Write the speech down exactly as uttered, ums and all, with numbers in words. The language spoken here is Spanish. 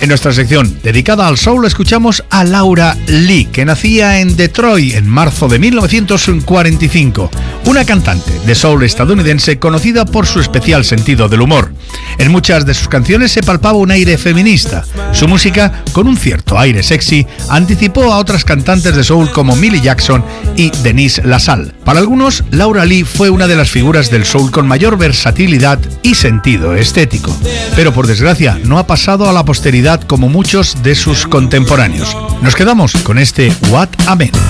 En nuestra sección dedicada al soul escuchamos a Laura Lee, que nacía en Detroit en marzo de mil novecientos cuarenta y cinco, una cantante de soul estadounidense conocida por su especial sentido del humor. En muchas de sus canciones se palpaba un aire feminista. Su música, con un cierto aire sexy, anticipó a otras cantantes de soul como Millie Jackson y Denise LaSalle. Para algunos, Laura Lee fue una de las figuras del soul con mayor versatilidad y sentido estético. Pero por desgracia, no ha pasado a la posteridad como muchos de sus contemporáneos. Nos quedamos con este What a Man.